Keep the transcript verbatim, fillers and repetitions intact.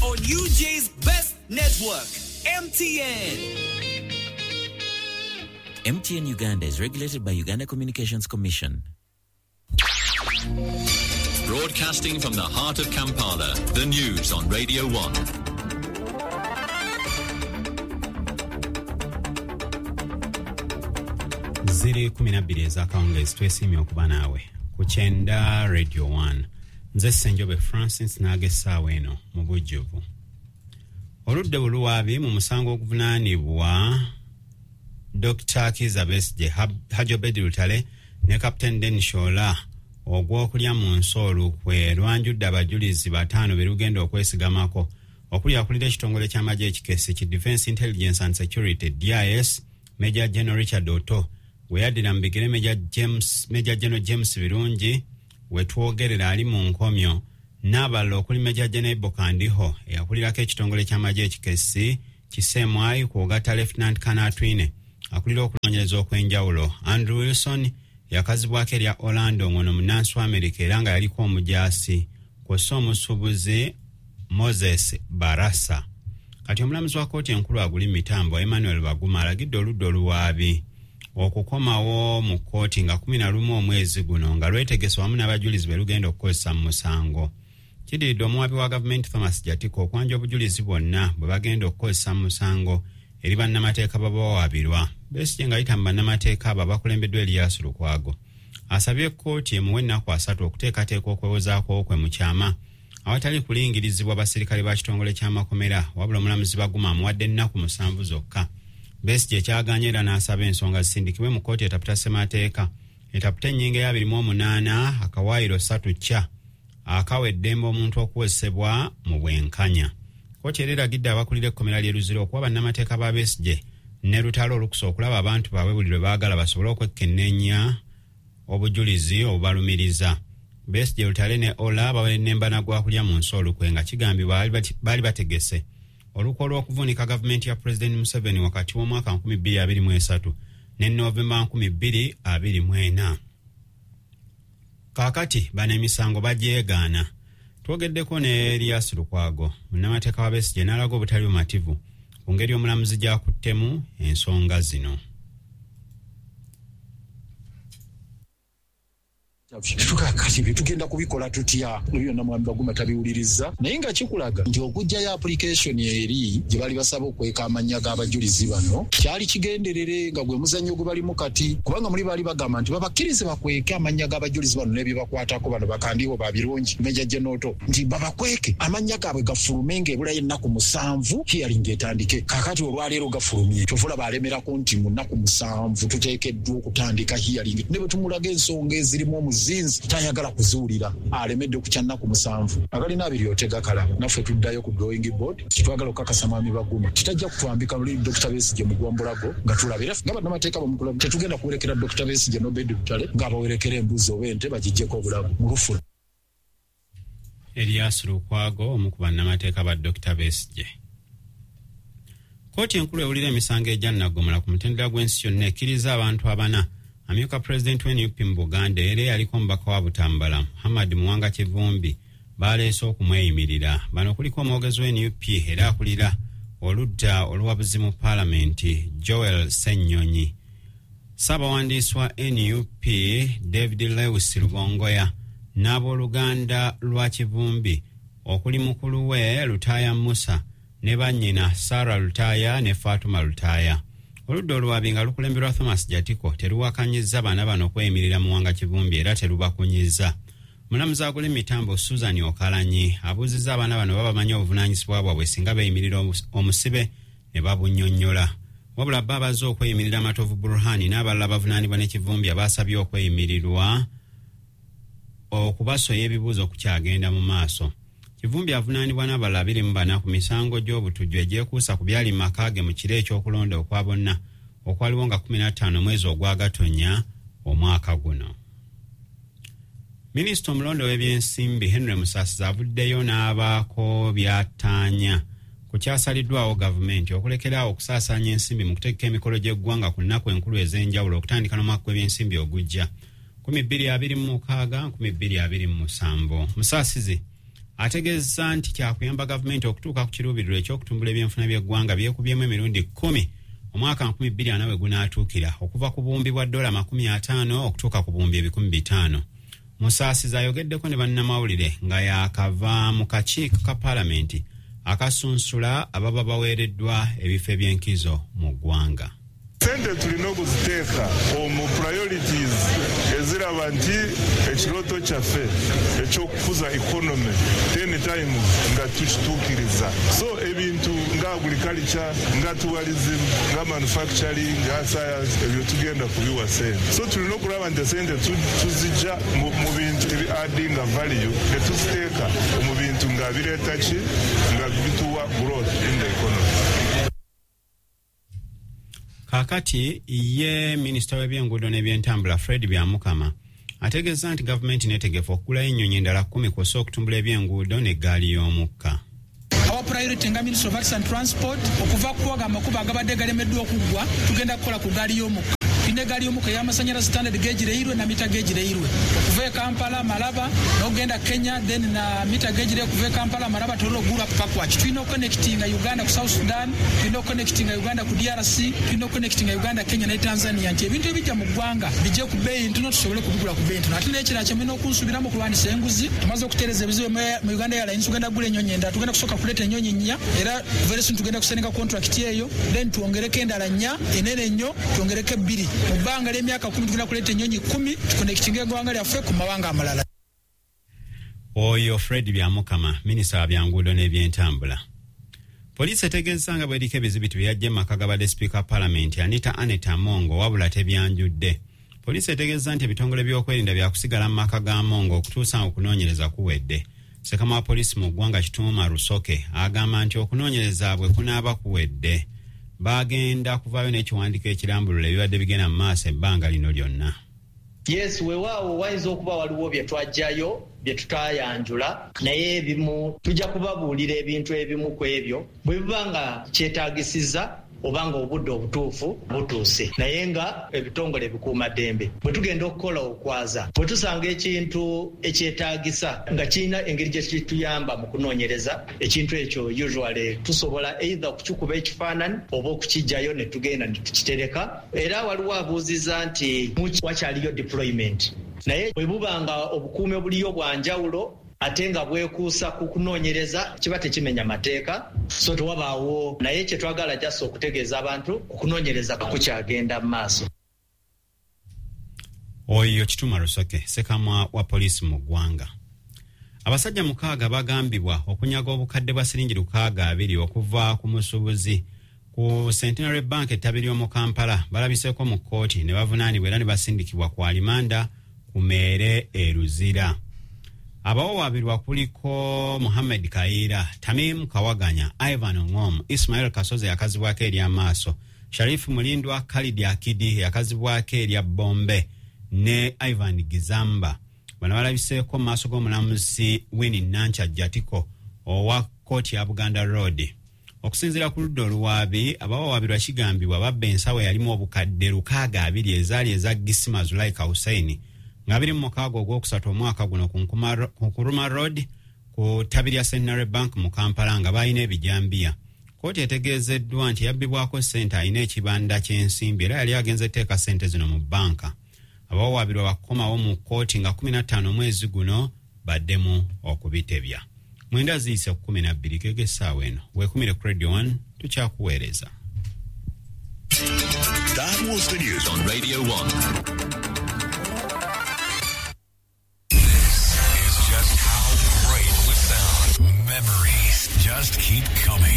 on U J's best network, M T N. M T N Uganda is regulated by Uganda Communications Commission. Broadcasting from the heart of Kampala, the news on Radio one. Ziri kumi na bbiri ez'akawungeezi twesimye okuba naawe ku Kyenda Radio one. Nze Ssenjobe Francis n'agessaawo eno mu bujjuvu. Oludde buluwaabi mu musango oguvunaanibwa Doctor Kizza Besigye, Hajji Obedi Lutale ne Captain Den Shola ogw'okulya mu nsoolu kwe lwanjudde abajulizi bataano be lugenda okwesigamako okuli akulira ekitongole ky'amagye ekikesi ki Defence Intelligence and Security D I S Major General Richard Otto we yaddira mu bigere Major James Major General James Birungi we twogerera ali mu nkomyo n'abalala okuli Major General Bokandiho eyakulirako ekitongole ky'amagye ekikesi kisemwayi kwogata Lieutenant Colonel Twine akulira okunoonyereza okw'enjawulo. Andrew Wilson yakazibwako erya Orlando ngono munansi wa Amerika era nga yaliko omujaasi kw'ossa omusuubuzi Moses Barasa. Kati omulamuzi wa kkooti enkulu aguli mitambo Emmanuel Baguma alagidde oludda oluwaabi okukomawo mu kkooti nga kumi na lumu omwezi guno nga lwetegese wamu n'abajulizi be lugenda okukozesa mu musango. Kidiridde omuwabi wa gavumenti Thomas Jatiko okwanja obujulizi bwonna bwe bagenda okukozesa mu musango eri bannamateeka babawaabirwa. Besigye ng'ayita mu bannamateeka abo abakulembeddwa Erias Lukwago asabye kkooti emuwe ennaku asatu okuteekateeka okwewozaako kwe mu kyama awatali kulingirizibwa basirikale ba kitongole ky'amakomera wabula omulamuzi Baguma amuwadde ennaku musanvu zokka. Besigye kyaganye era n'asaba ensonga zisindikibwe mu kkooti etaputa ssemateeka etaputa ennyingo ya abiri mu omunaana akawaayiro ssatu kya akawa eddembe omuntu okuwesebwa mu bwenkanya. Kkooti era eragidde abakulira ekkomera ly'e Luzira okuwa bannamateeka ba Besigye ne Lutalo olukusa okulaba abantu baabwe buli lwe baagala basobole okwekenneenya obujulizi obubalumiriza. Besigye, Lutale ne Ola bawere nembana gwa kulya mu nsoolu kwe nga kigambibwa baali bategese olukwa lw'okuvuunika gavumenti ya President Museveni wakati w'omwaka nkumi bbiri abiri mu esatu ne Novemba nkumi bbiri abiri mu ena. Kaakati bano emisango bagyegaana. Twogeddeko ne Erias Lukwago munnamateeka wa Besigye n'alaga obutali bumativu ku ngeri omulamuzi gy'akuttemu ensonga zino. Tukakati bitugenda kubikola tutya ebyo namwami Baguma tabiwuliriza naye nga kikulaga nti okujjayo application eri gye bali basaba okweka amanya g'abajulizi bano kyali kigenderere nga gwe muzannyo gwe balimu kati kubanga muli bali bagamba nti babakkirize bakweke amanya g'abajulizi bano n'ebyo bakwatako bano bakandiwo babirungi Major General Otto nti babakweke amanya gaabwe gafulume ng'ebulayo ennaku musanvu hearing etandike. Kakati olwaleero gafulumye tofula balemerako nti mu nnaku musanvu tuteekeddwa okutandika hearing ne bwe tumulaga ensonga ezirimu omuzi zinzi tayagala kuzuulira alemedde okucyanna ku musanvu agalina abiri otegakala naffe tuddayo ku drawing board kitwagala okukakasa mwami Baguma kitajja kutwambika luli Doctor Besigye mu Gwambulago nga tulabira nga bannamateeka bamukulabu tetugenda kuwerekera Doctor Besigye n'Obedi Lutale ng'abawerekera embuzi oba ente bagijjeko obulago mu lufula. Erias Lukwago omu ku bannamateeka ba Doctor Besigye. Kkooti enkulu ewulira emisango egya Nnaggomera ku mutendera gw'ensi yonna ekkiriza abantu abana amyuka President w'N U P mu Buganda era yaliko omubaka wa Butambala Muhammad Muwanga Kivumbi baleese okumweyimirira. Bano kuliko omwogezi w'N U P era akulira oludda oluwabuzi mu Paalamenti Joel Ssennyonyi. Ssaabawandiisi wa N U P David Lewis Lubongoya n'abooluganda lwa Kivumbi okuli mukulu we Lutaaya Musa ne bannyina Sarah Lutaaya ne Fatuma Lutaaya. Oludda oluwabi nga lukulemberwa Thomas Jatiko teruwakanyizza baana bano okweyimirira Muwanga Kivumbi era terubakunyizza. Mulamuzi agula emitambo Susan Okalanyi abuuzizza abaana bano babamanyi obuvunaanyizibwa bwabwe singa beeyimirira omusibe ne babunnyonnyola. Wabula bba abazze okweyimirira Matovu Burhani n'abalala bavunaanibwa ne Kivumbi abaasabye okweyimirirwa okubasoya ebibuuzo kukyagenda mu maaso. Kivumbi avunaanibwa n'abalala abiri mu bana ku misango gy'obutujju egyekuusa ku byali mu maka ge mu kiro ekyokulonda okwa bonna okwaliwo nga kumi na ttaano omwezi ogwa Gatonnya omwaka guno. Minisita omulonde w'ebyensimbi Henry Musasiza avuddeyo n'abaako by'attaanya ku kyasaliddwawo gavumenti okulekeraawo okusaasaanya ensimbi mu kutegeka emikolo gy'eggwanga ku nnaku enkulu ez'enjawulo okutandika n'omwaka gw'ebyensimbi ogujja nkumi bbiri abiri mu mukaaga nkumi bbiri abiri mu musanvu. Musasizi ategeeza nti kyakuyamba gavumenti okutuuka ku kiruubirirwa ekyokutumbula ebyenfuna by'eggwanga byekubyemu emirundi kkumi omwaka nkumi bbiri ana we gunaatuukira okuva ku buwumbi bwa ddoola makumi ataano okutuuka ku buwumbi ebikumi bitaano. Musaasiza ayogeddeko ne bannamawulire nga yaakava mu kakiiko ka paalamenti akasunsula ababa baweereddwa ebifo eby'enkizo mu ggwanga. Sente tulina okuziteeka mu priorities eziraba nti ekirooto kyaffe ekyokukuza economy ten times nga tukituukiriza. So ebintu nga agriculture, nga tourism, nga manufacturing, nga science, ebyo tugenda kubiwa sente. So tulina okulaba nti sente tuzijja mu bintu ebi adding value ne tuziteeka mu bintu nga bireeta ki nga bituwa growth in the economy. Kakati ye minisita w'ebyenguudo n'ebyentambula Fred Byamukama ategeeza nti gavumenti neetegefu okugulayo ennyonyi endala kkumi kw'ossa okutumbula ebyenguudo n'eggaali y'omukka. Our priority nga Minister of Arts and Transport okuva kuwaga amakubo agabadde galemeddwa okuggwa tugenda kukola ku ggaali y'omukka. Tulina eggaali y'omukka ey'amasannyalaze standard gauge leirwe na mita gauge leirwe okuva e Kampala Malaba n'ogenda Kenya then na mita gauge leirwe okuva e Kampala Malaba tololo ogula ku Pakwach. Tulina okconnectinga Uganda ku South Sudan, tulina okconnectinga Uganda ku D R C, tulina okconnectinga Uganda Kenya ne Tanzania nti ebintu ebijja mu ggwanga bijje ku bbeeyi ntono tusobole kubigula ku bbeeyi ntono. Ate n'ekirala kye mulina okunsubiramu kulwanisa enguzi tumaze okutereeza ebizibu mu Uganda Airlines tugenda kugula ennyonyi endala tugenda kusooka kuleeta ennyonyi nnya era very soon tugenda kuseneka contract eyo then tuwongereko endala nnya enene nnyo tuwongereko ebbiri mu bbanga ly'emyaka kumi tugenda kuleeta ennyonyi kkumi tukonekitinga eggwanga lyaffe ku mawanga amalala. Oyo Fred Byamukama minisita wa byanguudo n'ebyentambula. Poliisi etegeeza nga bweriko ebizibitu byajja mu maka gabadde sipiika paalamenti Anita Annette Amongo wabula tebyanjudde. Poliisi etegeeza nti ebitongole by'okwerinda byakusigala mu maka ga Amongo okutuusa okunoonyereza kuwedde. Ssekama wa poliisi mu ggwanga Kituuma Rusoke agamba nti okunoonyereza bwe kunaaba kuwedde bagenda kuvaayo n'ekiwandiiko ekirambulula ebibadde bigenda mu maaso ebbanga lino lyonna. Yes, weewaawo wayinza okuba waliwo bye twajjayo bye tutaayanjula naye ebimu tujja kubabuulira ebintu ebimu ku ebyo bwe biba nga kyetaagisiza obanga obudde obutuufu butuuse naye nga ebitongole bikuuma ddembe bwe tugenda okukola okwaza bwe tusanga ekintu ekyetaagisa nga kirina engeri gye kituyamba mu kunoonyereza ekintu ekyo usually tusobola either okukikuba ekifaananyi oba okukijjayo ne tugenda ne tukitereka era waliwo abuuziza nti wakyaliyo deployment naye bwe buba nga obukuumi obuliyo bwa njawulo ate nga bwekuusa ku kunoonyereza kiba tekimenya mateeka so tewabaawo naye kye twagala jasa okutegeeza abantu okunoonyereza kukyagenda mu maaso. Oyo Kituuma Rusoke ssekamwa wa poliisi mu ggwanga. Abasajja mukaaga bagambibwa okunyaga obukadde bwa siringi lukaaga abiri okuva ku musuubuzi ku Centenary Bank ettabi ly'omu Kampala balabiseeko mu kkooti ne bavunaanibwa era ne basindikibwa ku alimanda ku Meere e Luzira. Abawawaabirwa kuliko Muhammad Kaira, Tamim Kawaganya, Ivan Ngom, Ismail Kasoze yakazibwako eri amaaso, Sharifu Mulindwa, Khalid Akidi yakazibwako eri Bombe ne Ivan Gizamba. Bano balabiseeko mu maaso g'omulamuzi Winnie Nancha Jatiko owa kkooti ya Buganda Road. Okusinziira ku ludda oluwaabi, abawawaabirwa kigambibwa babba ensawo yalimu obukadde lukaaga abiri ezaali eza Gisima Zulaika Hussein nga biri mu mukaaga ogwokusatu omwaka guno ku Nkuruma Road ku ttabi lya Centenary Bank mu Kampala nga balina ebijambiya. Kkooti etegeezeddwa nti yabbibwako ssente alina ekibanda ky'ensimbi era yali agenze teeka ssente zino mu bbanka. Abawawaabirwa bakomawo mu kkooti nga kumi na ttaano omwezi guno baddemu okubitebya. Mwenda ziyise ku kumi na bbiri kege essaawa eno weekumire ku Radio one tukyakuweereza. That was the news on Radio one. Memories just keep coming.